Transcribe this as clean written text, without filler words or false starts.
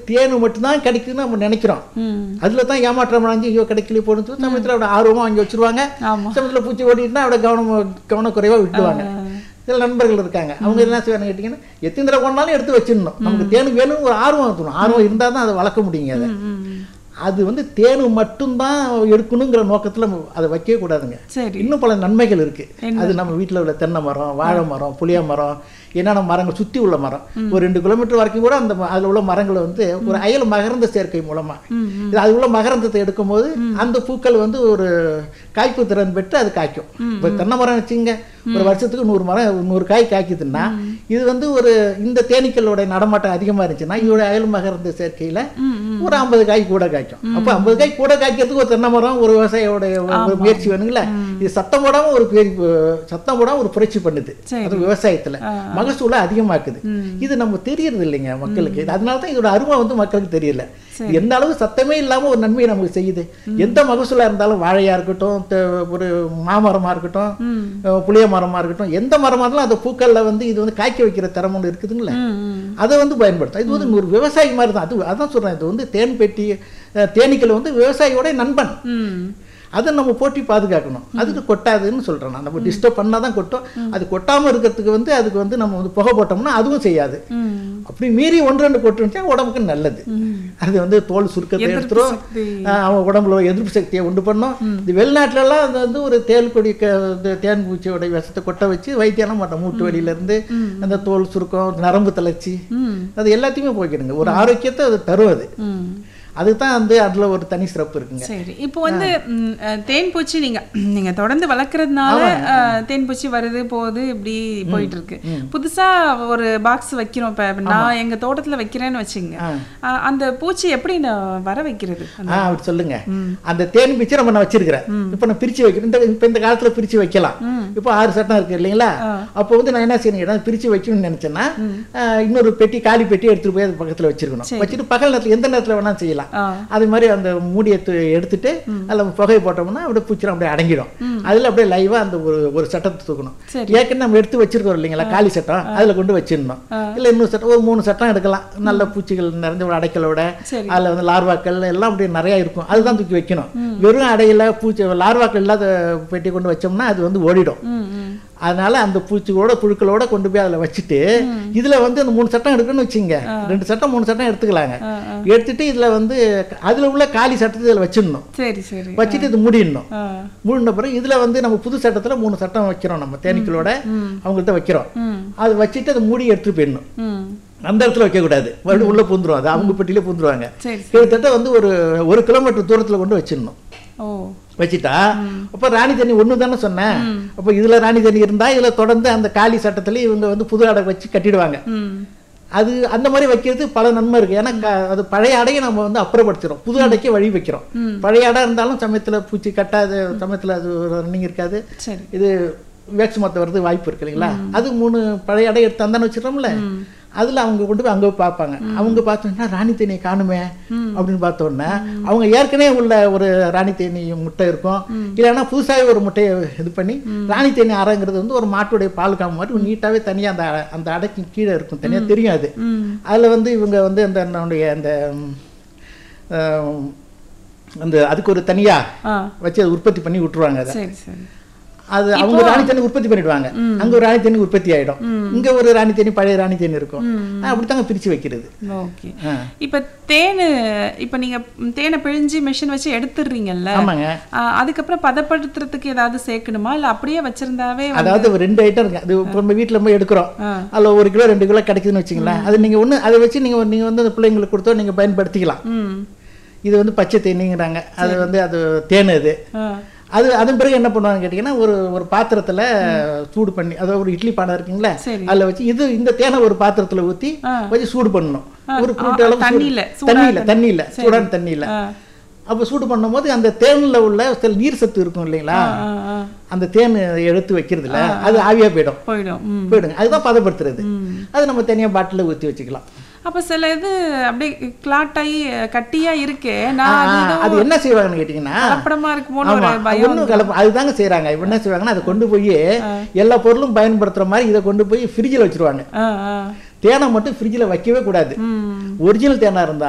தேன் மட்டும்தான் கிடைக்குதுன்னு நம்ம நினைக்கிறோம். அதுல தான் ஏமாற்றம் அடைஞ்சு ஐயோ கிடைக்கல போடுன்னு சமயத்தில் அவட ஆர்வமா வாங்கி வச்சிருவாங்க. சமயத்தில் பூச்சி ஓடிட்டுனா அவட கவனக்குறைவா விட்டுவாங்க. சில நண்பர்கள் இருக்காங்க, அவங்க என்ன செய்வாங்க கேட்டீங்கன்னா எத்தனை தடவை கொண்டாலும் எடுத்து வச்சிடணும். நமக்கு தேனு வேணும்னு ஒரு ஆர்வம் இருக்கணும். ஆர்வம் இருந்தால் தான் அதை வளர்க்க முடியுங்க. அதை அது தேனு மட்டும்தான் எடுக்கணுங்கிற நோக்கத்தில் அதை வைக்கவே கூடாதுங்க. இன்னும் பல நன்மைகள் இருக்கு. அது நம்ம வீட்டில் உள்ள தென்னை மரம், வாழை மரம், புளிய மரம், என்னென்ன மரங்கள் சுற்றி உள்ள மரம் ஒரு 2 கிலோமீட்டர் வரைக்கும் கூட அந்த அதில் உள்ள மரங்களை ஒரு அயல் மகரந்த சேர்க்கை மூலமா அது உள்ள மகரந்தத்தை எடுக்கும்போது அந்த பூக்கள் ஒரு காய்ப்பு திறன் பெற்று அது காய்க்கும். இப்போ தென்னை மரம் வச்சுங்க, ஒரு வருஷத்துக்கு 100 மரம் 100 காய் காய்க்குதுன்னா இது ஒரு இந்த தேனீக்களோட நடமாட்டம் அதிகமா இருந்துச்சுன்னா இதோட அயல் மகரந்த சேர்க்கையில ஒரு 50 காய் கூட காய்க்கும். அப்போ 50 காய் கூட காய்க்கிறதுக்கு ஒரு தென்னை மரம் ஒரு விவசாயியோட முயற்சி வேணுங்களா? இது சத்தம் போடாம ஒரு புரட்சி பண்ணுது. அது விவசாயத்துல மகசூலை அதிகமாக்குது. இது நம்ம தெரியறது இல்லைங்க மக்களுக்கு. அதனாலதான் இதோட அருமை மக்களுக்கு தெரியல. எந்த அளவு சத்தமே இல்லாம ஒரு நன்மையை நமக்கு செய்யுது. எந்த மகசூலா இருந்தாலும் வாழையா இருக்கட்டும், ஒரு மாமரமா இருக்கட்டும், புளிய மரமா இருக்கட்டும், எந்த மரமா இருந்தாலும் அந்த பூக்கள்ல இது காய்க்க வைக்கிற திறமை ஒன்று இருக்குதுங்களா, அதை பயன்படுத்தும். இது ஒரு விவசாயி மாதிரி தான். அதான் சொல்றேன், இது தேன் பெட்டி தேனீக்கள் விவசாயியோட நண்பன். அதை நம்ம போட்டி பாதுகாக்கணும். அதுக்கு கொட்டாதுன்னு சொல்றேன் நான். நம்ம டிஸ்டர்ப் பண்ணாதான் கொட்டும். அது கொட்டாம இருக்கிறதுக்கு அதுக்கு நம்ம புகை போட்டோம்னா அதுவும் செய்யாது. அப்படி மீறி 1-2 கொட்டுச்சா உடம்புக்கு நல்லது. அது தோல் சுருக்கத்தை எடுத்துரும், அவன் உடம்புல எதிர்ப்பு சக்தியை உண்டு பண்ணும். இது வெளிநாட்டுல எல்லாம் அது ஒரு தேன் பூச்சியோட விஷத்தை கொட்ட வச்சு வைத்தியெல்லாம் மாட்டோம். மூட்டு வலியில இருந்து அந்த தோல் சுருக்கம், நரம்பு தளர்ச்சி, அது எல்லாத்தையுமே போய்க்கிடுங்க. ஒரு ஆரோக்கியத்தை அது தரும். அதுதான் அதுல ஒரு தனி சிறப்பு இருக்குங்க. சரி, இப்போ தேன் பூச்சி நீங்க தொடர்ந்து வளர்க்கறதுனால தேன் பூச்சி வருது போகுது இப்படி போயிட்டு இருக்கு. புதுசா ஒரு பாக்ஸ் வைக்கிறோம். இப்ப நான் எங்க தோட்டத்துல வைக்கிறேன்னு வச்சுங்க, அந்த பூச்சி எப்படி நான் வர வைக்கிறது? அப்படி சொல்லுங்க. அந்த தேன் பூச்சி நான் வச்சிருக்கிறேன். இப்ப நான் பிரிச்சு வைக்கிறேன். இப்ப இந்த காலத்துல பிரிச்சு வைக்கலாம். இப்போ 6 சட்டம் இருக்கு இல்லைங்களா? அப்போ நான் என்ன செய்யணும், பிரிச்சு வைக்கணும்னு நினைச்சேன்னா இன்னொரு பெட்டி, காலி பெட்டி எடுத்துட்டு போய் அது பக்கத்துல வச்சிருக்கணும். வச்சுட்டு பகல் நேரத்துல எந்த நேரத்துல வேணா செய்யலாம். அது மாதிரி அந்த மூடியை எடுத்துட்டு அதுல புகை போட்டோம்னா அப்படியே பூச்சிரம் அப்படியே அடங்கிடும். அதுல அப்படியே லைவா அந்த ஒரு சட்டத்தை தூக்கணும். ஏற்கனவே நம்ம எடுத்து வச்சிருக்கோம் இல்லைங்களா காலி சட்டம், அதுல கொண்டு வச்சிடணும். இல்ல இன்னொரு சட்டம், ஒரு 3 சட்டம் எடுக்கலாம். நல்ல பூச்சிகள் நிறைஞ்ச ஒரு அடைக்கலோட, அதுல லார்வாக்கள் எல்லாம் அப்படியே நிறைய இருக்கும். அதுதான் தூக்கி வைக்கணும். வெறும் அடையில பூச்சி லார்வாக்கள் இல்லாத பெட்டி கொண்டு வச்சோம்னா அது ஓடிடும். அதனால அந்த பூச்சிகளோட புழுக்களோட கொண்டு போய் அதில் வச்சுட்டு இதுல அந்த 3 சட்டம் எடுக்கணும்னு வச்சுங்க, 2 சட்டம் 3 சட்டம் எடுத்துக்கலாங்க. எடுத்துட்டு இதுல அதுல உள்ள காலி சட்டத்தை இதுல வச்சிடணும். வச்சுட்டு இது மூடிடணும். மூடின பிறகு இதுல நம்ம புது சட்டத்துல 3 சட்டம் வைக்கிறோம். நம்ம தேனீக்களோட அவங்கள்ட்ட வைக்கிறோம். அது வச்சுட்டு அதை மூடி எடுத்துட்டு போயிடணும். அந்த இடத்துல வைக்க கூடாது, மறுபடியும் உள்ள பூந்துரும். அது அவங்க பெட்டியில பூந்துருவாங்க. கிட்டத்தட்ட ஒரு 1 கிலோமீட்டர் தூரத்துல கொண்டு வச்சிடணும். வச்சுட்டா அப்ப ராணி தண்ணி ஒண்ணு தானே சொன்னேன். அப்ப இதுல ராணி தண்ணி இருந்தா இதுல தொடர்ந்து அந்த காலி சட்டத்துல இவங்க புது அடை வச்சு கட்டிடுவாங்க. அது அந்த மாதிரி வைக்கிறது பல நன்மை இருக்கு. ஏன்னா அது பழைய அடையை நம்ம அப்புறப்படுத்துறோம், புது அடைக்கு வழி வைக்கிறோம். பழைய அடை இருந்தாலும் சமயத்துல பூச்சி கட்டாது, சமயத்துல அது ரன்னிங் இருக்காது. இது வேக்ஸ் மொத்த வரது வாய்ப்பு இருக்கு இல்லைங்களா? அது 3 பழைய அடை எடுத்து அந்தானே வச்சிடறோம்ல, அதுல அவங்க கொண்டு போய் அங்க பார்ப்பாங்க. அவங்க பார்த்தோம்னா ராணி தேனியை காணுமே அப்படின்னு பார்த்தோன்னா அவங்க ஏற்கனவே உள்ள ஒரு ராணி தேனி முட்டை இருக்கும். இல்லைன்னா புதுசாகவே ஒரு முட்டையை இது பண்ணி ராணி தேனி அறைங்கிறது ஒரு மாட்டுடைய பால் காம மாதிரி நீட்டாவே தனியா அந்த அடைக்கு கீழே இருக்கும், தனியா தெரியும். அதுல இவங்க அந்த அந்த அதுக்கு ஒரு தனியா வச்சு அதை உற்பத்தி பண்ணி விட்டுருவாங்க. அதை அது அவங்க ராணி தேனி உற்பத்தி பண்ணிடுவாங்க. அங்க ஒரு ராணி தேனி உற்பத்தி ஆயிடும், இங்க ஒரு ராணி தேனி பழைய ராணி தேனி இருக்கும். அப்படித்தாங்க பிரிச்சு வைக்கிறது. இப்ப தேனு இப்ப நீங்க தேனை பிழிஞ்சு மெஷின் வச்சு எடுத்துடுறீங்கல்ல, அதுக்கப்புறம் பதப்படுத்துறதுக்கு ஏதாவது சேர்க்கணுமா இல்ல அப்படியே வச்சிருந்தாவே? அதாவது 2 ஐட்டம் இருக்கு. அது நம்ம வீட்டுல போய் எடுக்கிறோம், அதுல 1 கிலோ 2 கிலோ கிடைக்குதுன்னு வச்சுங்களேன். அது நீங்க அதை வச்சு நீங்க அந்த பிள்ளைங்களுக்கு கொடுத்தோ நீங்க பயன்படுத்திக்கலாம். இது பச்சை தேனிங்கிறாங்க. அது அது தேனு. அதன் பிறகு என்ன பண்ணுவாங்க கேட்டீங்கன்னா, ஒரு பாத்திரத்துல சூடு பண்ணி, அதாவது ஒரு இட்லி பானை இருக்குங்களா, அதுல வச்சு இந்த தேனை ஒரு பாத்திரத்துல ஊத்தி வச்சு சூடு பண்ணணும். ஒரு தண்ணியில சூடான தண்ணியில அப்ப சூடு பண்ணும் போது அந்த தேன்ல உள்ள சில நீர் சத்து இருக்கும் இல்லைங்களா, அந்த தேன் எடுத்து வைக்கிறதுல அது ஆவியா போயிடும். அதுதான் பதப்படுத்துறது. அது நம்ம தனியா பாட்டில ஊத்தி வச்சுக்கலாம். அப்ப சில இது அப்படியே கிளாட் ஆகி கட்டியா இருக்கே, அது என்ன செய்வாங்கன்னு கேட்டீங்கன்னா கலப்படமா இருக்குமோ அதுதாங்க செய்யறாங்க. இப்ப என்ன செய்வாங்கன்னா, அதை கொண்டு போய் எல்லா பொருளும் பயன்படுத்துற மாதிரி இதை கொண்டு போய் ஃப்ரிட்ஜில் வச்சிருவாங்க. தேனை மட்டும் ஃப்ரிட்ஜில் வைக்கவே கூடாது. ஒரிஜினல் தேனா இருந்தா